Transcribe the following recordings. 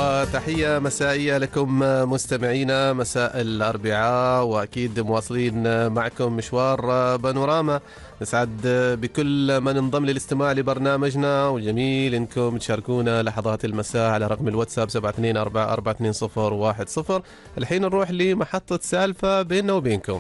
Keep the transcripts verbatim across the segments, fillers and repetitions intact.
وتحية مسائية لكم مستمعينا، مساء الأربعاء، وأكيد مواصلين معكم مشوار بانوراما. نسعد بكل من انضم للاستماع لبرنامجنا، وجميل إنكم تشاركونا لحظات المساء على رقم الواتساب سبعة اثنين أربعة أربعة اثنين صفر واحد صفر. الحين نروح لمحطة سالفة بيننا وبينكم.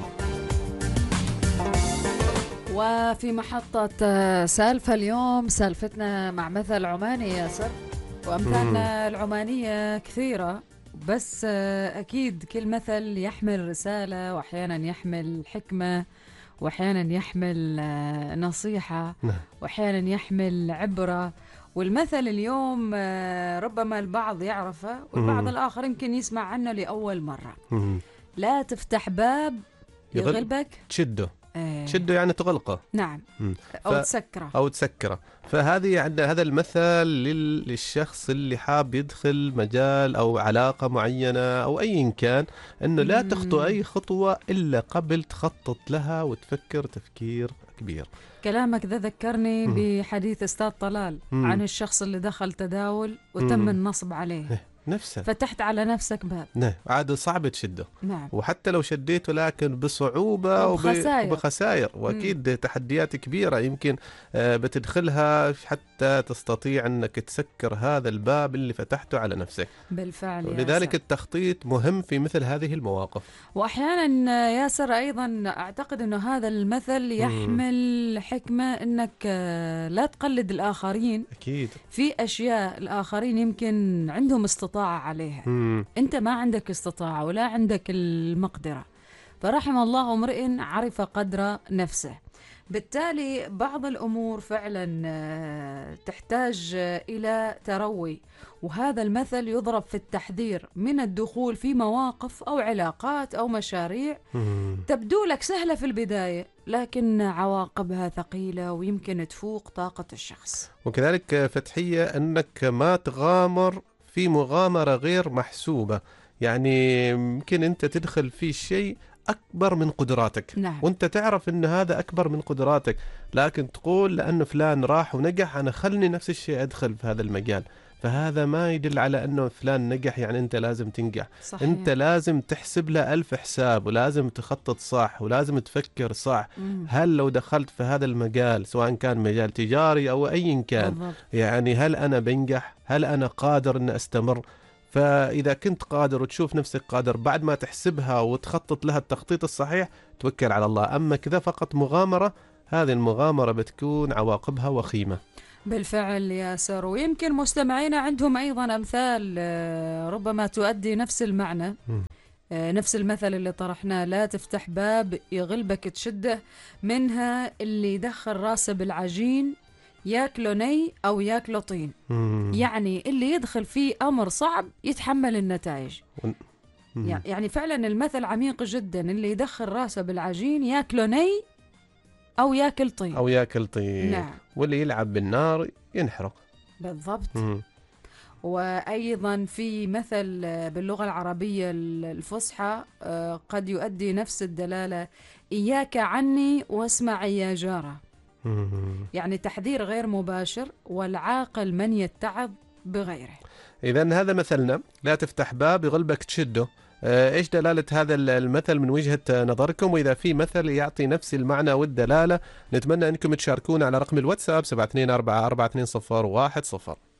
وفي محطة سالفة اليوم سالفتنا مع مثل عماني يا سر، وأمثالنا العمانية كثيرة، بس أكيد كل مثل يحمل رسالة، وأحيانا يحمل حكمة، وأحيانا يحمل نصيحة، وأحيانا يحمل عبرة. والمثل اليوم ربما البعض يعرفه والبعض الآخر يمكن يسمع عنه لأول مرة. لا تفتح باب يغلبك تشده. ايه. تشده يعني تغلقه. نعم. ف... أو تسكره أو تسكره. فهذه عندنا هذا المثل لل... للشخص اللي حاب يدخل مجال أو علاقة معينة أو أي كان، أنه لا تخطو أي خطوة إلا قبل تخطط لها وتفكر تفكير كبير. كلامك ذا ذكرني مم. بحديث أستاذ طلال مم. عن الشخص اللي دخل تداول وتم مم. النصب عليه نفسه. فتحت على نفسك باب. نعم، عاد صعب تشده. نعم. وحتى لو شديته لكن بصعوبة وبخسائر, وبخسائر. وأكيد مم. تحديات كبيرة يمكن بتدخلها حتى تستطيع أنك تسكر هذا الباب اللي فتحته على نفسك. بالفعل. ولذلك التخطيط مهم في مثل هذه المواقف. وأحيانا ياسر أيضا أعتقد أنه هذا المثل يحمل مم. حكمة أنك لا تقلد الآخرين. أكيد. في أشياء الآخرين يمكن عندهم استطاعة عليها، مم. أنت ما عندك استطاعة ولا عندك المقدرة، فرحم الله امرئ عرف قدر نفسه. بالتالي بعض الأمور فعلا تحتاج إلى تروي، وهذا المثل يضرب في التحذير من الدخول في مواقف أو علاقات أو مشاريع مم. تبدو لك سهلة في البداية، لكن عواقبها ثقيلة ويمكن تفوق طاقة الشخص. وكذلك فتحية أنك ما تغامر في مغامرة غير محسوبة، يعني يمكن أنت تدخل في شيء أكبر من قدراتك. نعم. وأنت تعرف أن هذا أكبر من قدراتك، لكن تقول لأنه فلان راح ونجح أنا خلني نفس الشيء أدخل في هذا المجال. فهذا ما يدل على أنه فلان نجح يعني أنت لازم تنجح. صحيح. أنت لازم تحسب له ألف حساب، ولازم تخطط صح، ولازم تفكر صح. مم. هل لو دخلت في هذا المجال سواء كان مجال تجاري أو أي كان بالضبط. يعني هل أنا بنجح؟ هل أنا قادر أن أستمر؟ فإذا كنت قادر وتشوف نفسك قادر، بعد ما تحسبها وتخطط لها التخطيط الصحيح توكل على الله. أما كذا فقط مغامرة، هذه المغامرة بتكون عواقبها وخيمة. بالفعل ياسر. ويمكن مستمعينا عندهم أيضا أمثال ربما تؤدي نفس المعنى. م. نفس المثل اللي طرحناه، لا تفتح باب يغلبك تشده. منها اللي يدخل راسه بالعجين ياكله ني أو ياكله طين. مم. يعني اللي يدخل فيه أمر صعب يتحمل النتائج. مم. يعني فعلا المثل عميق جدا، اللي يدخل راسه بالعجين ياكله ني أو ياكل طين. أو ياكل طين. نعم. واللي يلعب بالنار ينحرق. بالضبط. مم. وأيضا في مثل باللغة العربية الفصحى قد يؤدي نفس الدلالة، إياك عني واسمع يا جارة. يعني تحذير غير مباشر، والعاقل من يتعظ بغيره. إذن هذا مثلنا، لا تفتح باب يغلبك تشده. إيش دلالة هذا المثل من وجهة نظركم؟ وإذا في مثل يعطي نفس المعنى والدلالة نتمنى أنكم تشاركون على رقم الواتساب سبعة اثنين أربعة أربعة اثنين صفر واحد صفر.